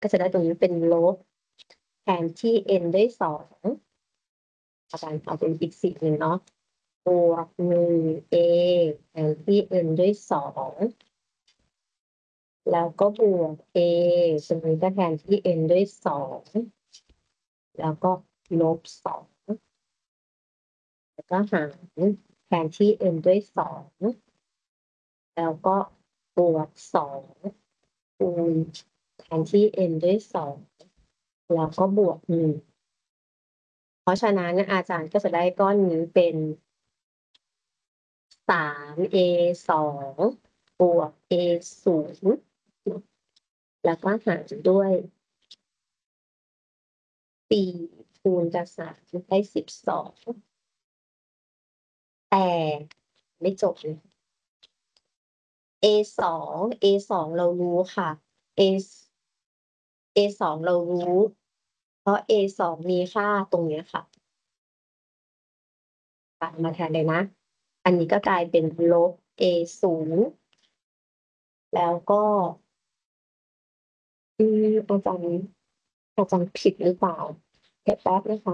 ก็จะได้ตรงนี้เป็นลบแทนที่ n ด้วย2อาจารย์เอาเป็นอีกสิ่งหนึ่งเนาะบวก1a แทนที่ n ด้วย2แล้วก็บวก a ตรงนี้ก็แทนที่ n ด้วย2แล้วก็ลบ2แล้วก็หารแทนที่ n ด้วย2แล้วก็บวก2คูณแทนที่ n ด้วย2แล้วก็บวก1เพราะฉะนั้นอาจารย์ก็จะได้ก้อนนี้เป็น3a 2บวก a 0แล้วก็หารด้วย4คูณกับ3ได้12แต่ไม่จบเลย a 2เรารู้ค่ะ a 2เรารู้เพราะ a 2มีค่าตรงนี้ค่ะตัดมาแทนเลยนะอันนี้ก็กลายเป็นลบ a 0แล้วก็อาจารย์ผิดหรือเปล่าเดี๋ยวแป๊บนะคะ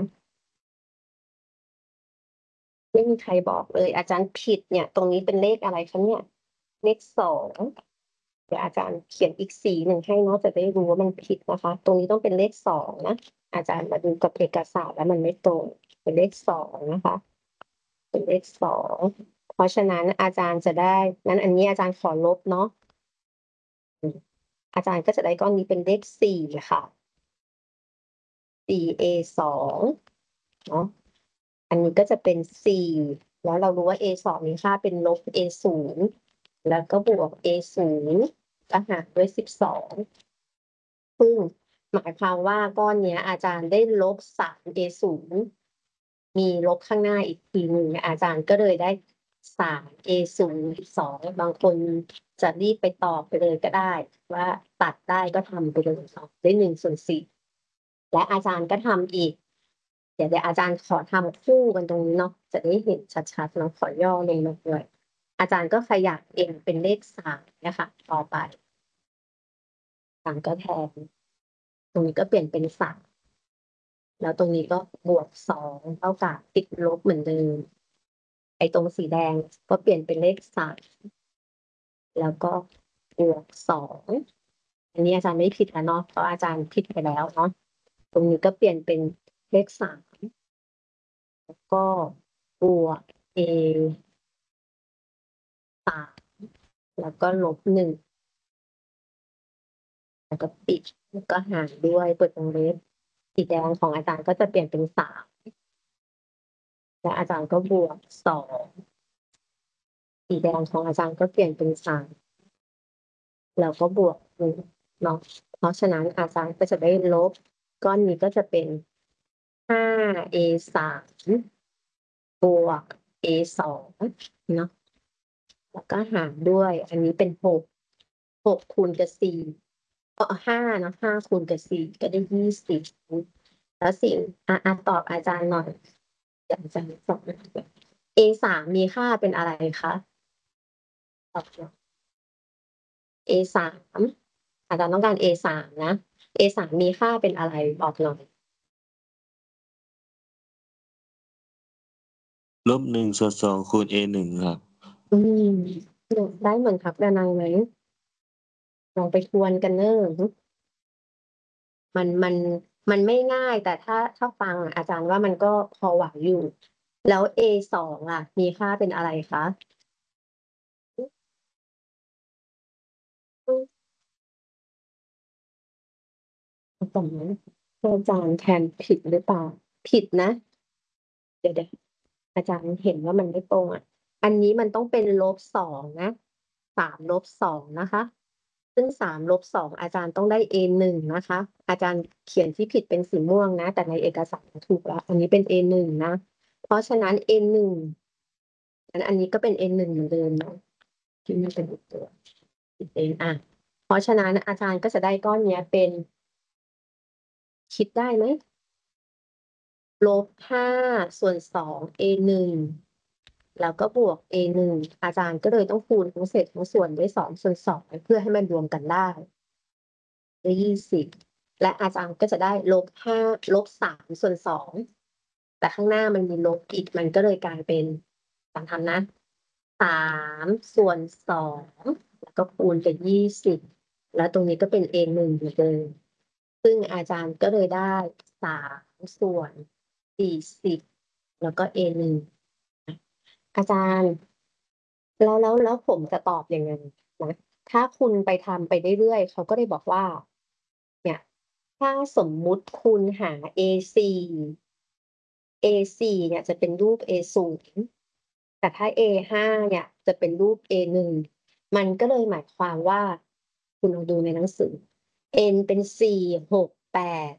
ไม่มีใครบอกเลยอาจารย์ผิดเนี่ยตรงนี้เป็นเลขอะไรคะเนี่ยเลข2เดี๋ยวอาจารย์เขียนอีกสีหนึ่งให้เนาะจะได้รู้ว่ามันผิดนะคะตรงนี้ต้องเป็นเลข2นะอาจารย์มาดูกับเอกสารแล้วมันไม่ตรงเป็นเลข2นะคะเป็นเลข2เพราะฉะนั้นอาจารย์จะได้งั้นอันนี้อาจารย์ขอลบเนาะอาจารย์ก็จะได้ก้อนนี้เป็นเลข4ค่ะ 4a 2เนาะอันนี้ก็จะเป็น4แล้วเรารู้ว่า a 2มีค่าเป็นลบ a 0แล้วก็บวก a 0ก็หารด้วย12ซึ่งหมายความว่าก้อนนี้อาจารย์ได้ลบ 3a 0มีลบข้างหน้าอีกทีหนึ่งอาจารย์ก็เลยได้ 3a 0 2บางคนจะรีบไปตอบไปเลยก็ได้ว่าตัดได้ก็ทำไปเลยได้1/4และอาจารย์ก็ทำอีกเดี๋ยวอาจารย์ขอทำคู่กันตรงนี้เนาะจะได้เห็นชัดๆเนาะขอย่อลงมาด้วยอาจารย์ก็ขยับเองเป็นเลข3นะคะต่อไป3ก็แทนตรงนี้ก็เปลี่ยนเป็น3แล้วตรงนี้ก็บวก2เท่ากับติดลบเหมือนเดิมไอ้ตรงสีแดงก็เปลี่ยนเป็นเลข3แล้วก็บวก2อันนี้อาจารย์ไม่ผิดแล้วเนาะเพราะอาจารย์ผิดไปแล้วเนาะตรงนี้ก็เปลี่ยนเป็นเลข3แล้วก็บวก a 3แล้วก็ลบ1แล้วก็ปิดแล้วก็หารด้วยเปิดวงเล็บสีแดงของอาจารย์ก็จะเปลี่ยนเป็น3และอาจารย์ก็บวก2สีแดงของอาจารย์ก็เปลี่ยนเป็น3แล้วก็บวก1เนาะเพราะฉะนั้นอาจารย์ก็จะได้ลบก้อนนี้ก็จะเป็น 5a 3บวก a 2เนาะแล้วก็หารด้วยอันนี้เป็น6คูณกับ45เนาะ5คูณกับ4ก็ได้20แล้วสิ่งตอบอาจารย์หน่อยเดี๋ยวอาจารย์ตอบ a 3มีค่าเป็นอะไรคะตอบหน่อย a 3อาจารย์ต้องการ a 3นะ a 3มีค่าเป็นอะไรบอกหน่อย -1/2คูณ a 1ครับอืมได้เหมือนครับดนัยไหมลองไปทวนกันเนอะมันไม่ง่ายแต่ถ้าฟังอาจารย์ว่ามันก็พอไหวอยู่แล้ว a 2มีค่าเป็นอะไรคะตรงนี้อาจารย์แทนผิดหรือเปล่าผิดนะเดี๋ยวอาจารย์เห็นว่ามันไม่ตรงอันนี้มันต้องเป็น-2นะ3ลบ2นะคะซึ่ง3ลบ2อาจารย์ต้องได้ a 1นะคะอาจารย์เขียนที่ผิดเป็นสีม่วงนะแต่ในเอกสารถูกแล้วอันนี้เป็น a 1นะเพราะฉะนั้น a 1อันนี้ก็เป็น a 1เหมือนเดิมเนาะที่มันเป็นอีกตัวเองเพราะฉะนั้นอาจารย์ก็จะได้ก้อนนี้เป็นคิดได้ไหม-5/2 a 1แล้วก็บวก a 1อาจารย์ก็เลยต้องคูณทั้งเศษทั้งส่วนด้วย2/2เพื่อให้มันรวมกันได้20 และอาจารย์ก็จะได้-5 -3 ส่วน 2 แต่ข้างหน้ามันมีลบอีกมันก็เลยกลายเป็นทำนะ 3 ส่วน 2 แล้วก็คูณเป็น 20 แล้วตรงนี้ก็เป็น A1 เหมือนเดิมซึ่งอาจารย์ก็เลยได้ 3 ส่วน 40 แล้วก็ A1 อาจารย์แล้วผมจะตอบยังไงนะถ้าคุณไปทำไปเรื่อยๆเขาก็เลยบอกว่า เนี่ยถ้าสมมุติคุณหา A4 A4 เนี่ยจะเป็นรูป A0 แต่ถ้า A5 เนี่ยจะเป็นรูป A1 มันก็เลยหมายความว่า คุณลองดูในหนังสือ n เป็น4 6 8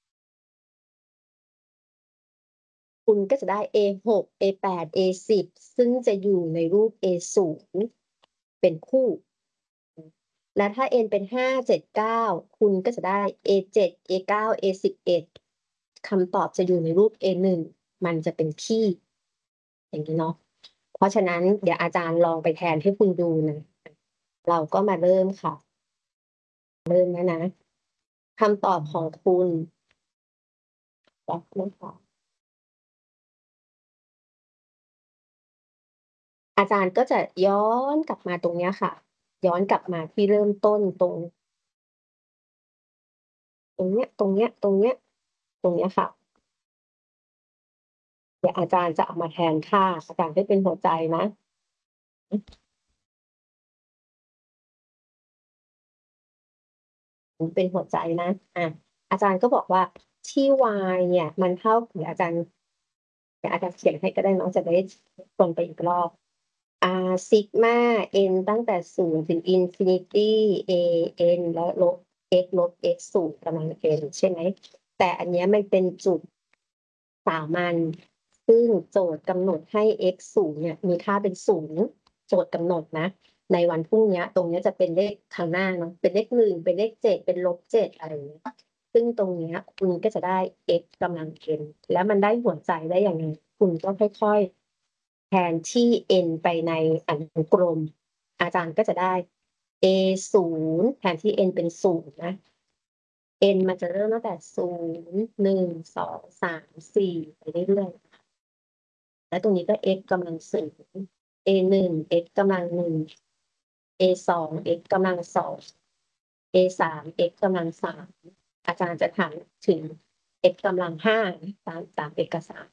คุณก็จะได้ A6 A8 A10 ซึ่งจะอยู่ในรูป A0 เป็นคู่ และถ้า n เป็น5 7 9คุณก็จะได้ A7 A9 A11 คำตอบจะอยู่ในรูป A1 มันจะเป็นคี่อย่างนี้เนาะเพราะฉะนั้นเดี๋ยวอาจารย์ลองไปแทนให้คุณดูนะเราก็มาเริ่มค่ะ เริ่มแล้วนะคำตอบของคุณแป๊บนึงค่ะอาจารย์ก็จะย้อนกลับมาตรงเนี้ยค่ะ ย้อนกลับมาที่เริ่มต้นตรงเนี้ยตรงเนี้ยค่ะ เดี๋ยวอาจารย์จะเอามาแทนค่าอาจารย์ให้เป็นหัวใจนะเป็นหัวใจนะอาจารย์ก็บอกว่าที่ y เนี่ยมันเท่าเดี๋ยวอาจารย์เขียนให้ก็ได้เนาะจะได้ตรงไปอีกรอบซิกมา n ตั้งแต่0ถึงอินฟินิตี้ a n แล้วลบ x ลบ x สูตรกำลัง n ใช่ไหมแต่อันเนี้ยมันเป็นจุดสามัญซึ่งโจทย์กำหนดให้ x 0เนี่ยมีค่าเป็น0โจทย์กำหนดนะในวันพรุ่งนี้ตรงนี้จะเป็นเลขข้างหน้าเนาะเป็นเลข1เป็นเลข7เป็น-7อะไรอย่างเงี้ยซึ่งตรงนี้คุณก็จะได้ x กำลัง n แล้วมันได้หัวใจได้อย่างไรคุณก็ค่อยๆแทนที่ n ไปในอนุกรมอาจารย์ก็จะได้ a0 แทนที่ n เป็น0นะ n มันจะเริ่มตั้งแต่0 1 2 3 4ไปเรื่อยๆและตรงนี้ก็ x กำลัง0 a1 x กำลัง1 a2 x กำลัง2 a3 x กำลัง3อาจารย์จะถามถึง x กำลัง5ตามเอกสาร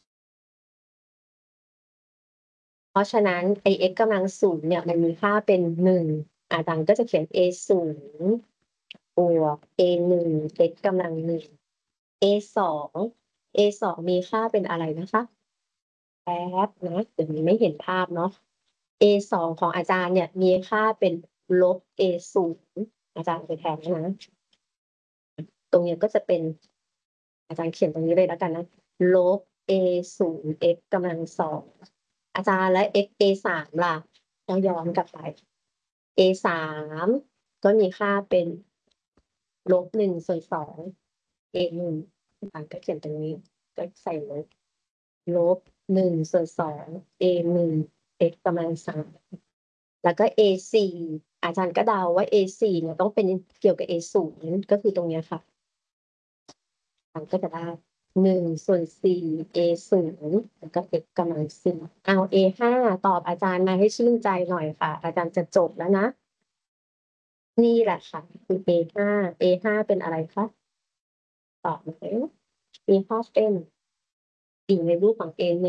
เพราะฉะนั้นไอ้ x กำลัง0เนี่ยมันมีค่าเป็น1อาจารย์ก็จะเขียน a0 บวก a1 x กำลัง1 A2 A2 มีค่าเป็นอะไรนะคะแป๊บนะเดี๋ยวนี้ไม่เห็นภาพเนาะ A2 ของอาจารย์เนี่ยมีค่าเป็นลบ A0 อาจารย์ไปแทนนะตรงนี้ก็จะเป็นอาจารย์เขียนตรงนี้เลยแล้วกันนะลบ A0 x กำลัง2อาจารย์และ x A3 ล่ะเราย้อนกลับไป A3 ก็มีค่าเป็นลบ1ส่วน2 A1 อาจารย์ก็เขียนตรงนี้ก็ใส่ลบ1ส่วน2 A1 x กำลัง3แล้วก็ A4 อาจารย์ก็เดาว่า A4 เนี่ยต้องเป็นเกี่ยวกับ A0 ก็คือตรงเนี้ยค่ะอาจารย์ก็จะได้1ส่วน4 A0 แล้วก็ x กำลัง4เอา A5 ตอบอาจารย์มาให้ชื่นใจหน่อยค่ะอาจารย์จะจบแล้วนะนี่แหละค่ะคือ A5 A5 เป็นอะไรคะตอบมาเลยA5 เป็นอยู่ในรูปของ A1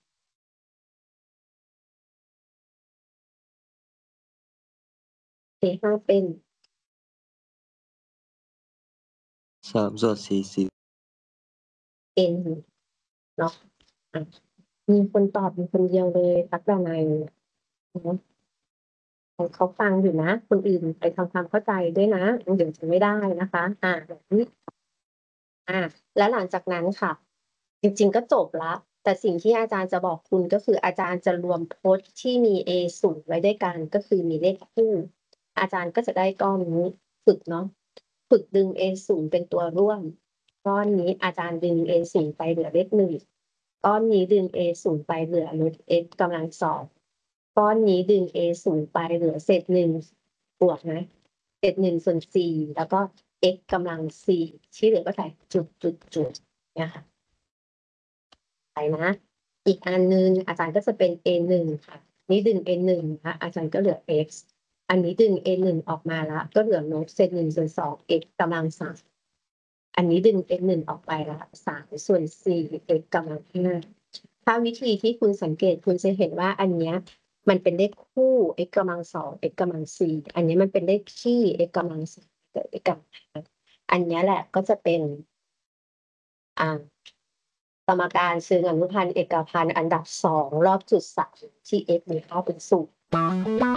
A5 เป็น 3 ส่วน 40 N เนาะมีคนตอบอยู่คนเดียวเลยทักดนัยเนาะเขาฟังอยู่นะคนอื่นไปทำความเข้าใจด้วยนะเดี๋ยวจะไม่ได้นะคะแบบนี้แล้วหลังจากนั้นค่ะจริงๆก็จบแล้วแต่สิ่งที่อาจารย์จะบอกคุณก็คืออาจารย์จะรวมพจน์ที่มี A0 ไว้ด้วยกันก็คือมีเลขคู่อาจารย์ก็จะได้ก้อนนี้ฝึกเนาะฝึกดึง A0 เป็นตัวร่วมก้อนนี้อาจารย์ดึง A0 ไปเหลือเลข1ก้อนนี้ดึง A0 ไปเหลือลบ x กำลัง2ก้อนนี้ดึง A0 ไปเหลือเศษ1บวกนะเศษ1ส่วน4แล้วก็ x กำลัง 4ที่เหลือก็ใส่จุดเนี่ยค่ะไปนะอีกอันนึงอาจารย์ก็จะเป็น a1 ค่ะนี่ดึง a1 นะอาจารย์ก็เหลือ x อันนี้ดึง a1 ออกมาแล้วก็เหลือลบเศษ1ส่วน2 x กำลัง 3อันนี้ดึง x1 ออกไปแล้ว3ส่วน4 x กำลัง 5ถ้าวิธีที่คุณสังเกตคุณจะเห็นว่าอันเนี้ยมันเป็นเลขคู่ x กำลัง2 x กำลัง4อันนี้มันเป็นเลขคี่ x กำลัง3กับ x กำลัง5อันนี้แหละก็จะเป็นสมการเชิงอนุพันธ์เอกพันธ์อันดับ2รอบจุด3ที่ x มีค่าเป็น0